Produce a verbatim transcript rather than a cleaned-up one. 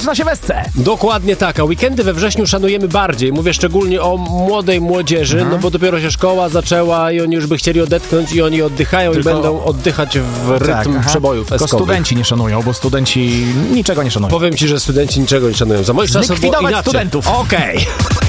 zaczyna się w S C. Dokładnie tak, a weekendy we wrześniu szanujemy bardziej. Mówię szczególnie o młodej młodzieży, mhm. no bo dopiero się szkoła zaczęła i oni już by chcieli odetchnąć i oni oddychają Tylko... i będą oddychać w rytm tak, przebojów Tylko eskowych. studenci nie szanują, bo studenci niczego nie szanują. Powiem ci, że studenci niczego nie szanują. Za moich czasów było inaczej. studentów. Okej. Okay.